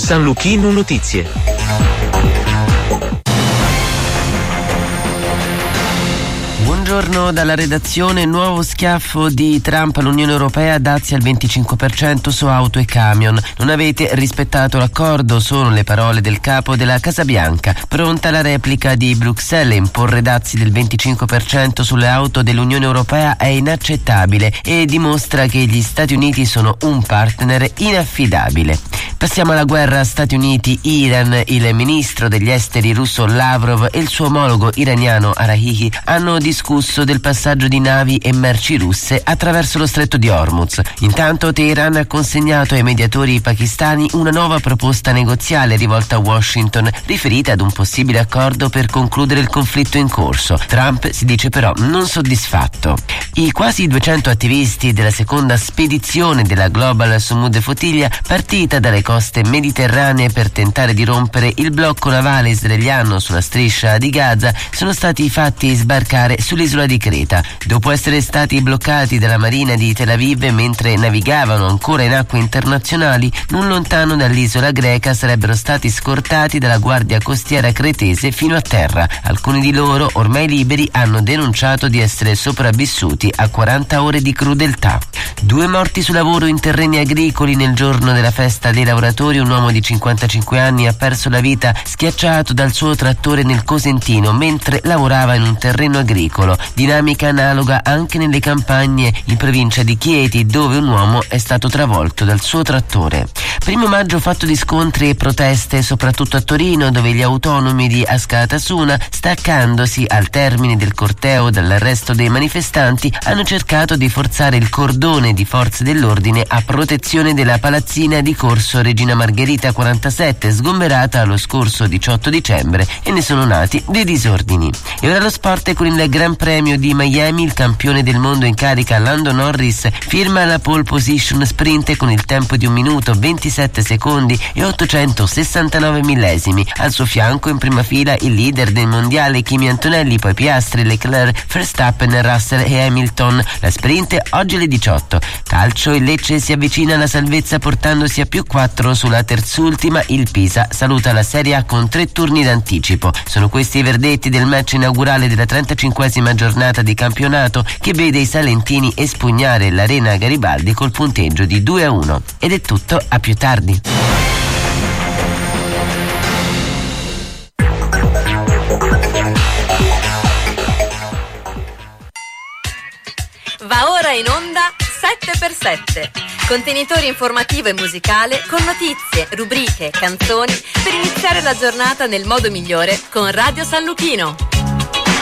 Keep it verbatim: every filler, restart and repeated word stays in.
San Luchino Notizie. Buongiorno dalla redazione. Nuovo schiaffo di Trump all'Unione Europea, dazi al venticinque per cento su auto e camion. Non avete rispettato l'accordo, sono le parole del capo della Casa Bianca. Pronta la replica di Bruxelles. Imporre dazi del venticinque per cento sulle auto dell'Unione Europea è inaccettabile e dimostra che gli Stati Uniti sono un partner inaffidabile. Passiamo alla guerra Stati Uniti-Iran. Il ministro degli esteri russo Lavrov e il suo omologo iraniano Araghchi hanno discusso del passaggio di navi e merci russe attraverso lo stretto di Hormuz. Intanto Teheran ha consegnato ai mediatori pakistani una nuova proposta negoziale rivolta a Washington, riferita ad un possibile accordo per concludere il conflitto in corso. Trump si dice però non soddisfatto. I quasi duecento attivisti della seconda spedizione della Global Sumud Flotilla, partita dalle coste mediterranee per tentare di rompere il blocco navale israeliano sulla striscia di Gaza, sono stati fatti sbarcare sull'isola di Creta. Dopo essere stati bloccati dalla marina di Tel Aviv mentre navigavano ancora in acque internazionali, non lontano dall'isola greca sarebbero stati scortati dalla guardia costiera cretese fino a terra. Alcuni di loro, ormai liberi, hanno denunciato di essere sopravvissuti a quaranta ore di crudeltà. Due morti sul lavoro in terreni agricoli nel giorno della festa dei lavoratori. Un uomo di cinquantacinque anni ha perso la vita schiacciato dal suo trattore nel Cosentino mentre lavorava in un terreno agricolo. Dinamica analoga anche nelle campagne in provincia di Chieti, dove un uomo è stato travolto dal suo trattore. Primo maggio fatto di scontri e proteste soprattutto a Torino, dove gli autonomi di Askatasuna, staccandosi al termine del corteo dall'arresto dei manifestanti, hanno cercato di forzare il cordone di forze dell'ordine a protezione della palazzina di Corso Regina Margherita quarantasette, sgomberata lo scorso diciotto dicembre, e ne sono nati dei disordini. E ora lo sport con il Gran Premio di Miami. Il campione del mondo in carica Lando Norris firma la pole position sprint con il tempo di un minuto ventisette secondi e ottocentosessantanove millesimi. Al suo fianco in prima fila il leader del mondiale Kimi Antonelli, poi Piastri, Leclerc, Verstappen, Russell e Hamilton. La sprint oggi alle diciotto. Calcio, il Lecce si avvicina alla salvezza portandosi a più quattro sulla terzultima. Il Pisa saluta la Serie A con tre turni d'anticipo. Sono questi i verdetti del match inaugurale della trentacinquesima giornata di campionato, che vede i salentini espugnare l'Arena Garibaldi col punteggio di due a uno. Ed è tutto, a più tardi. Va ora in onda sette per sette, contenitore informativo e musicale con notizie, rubriche, canzoni per iniziare la giornata nel modo migliore con Radio San Luchino.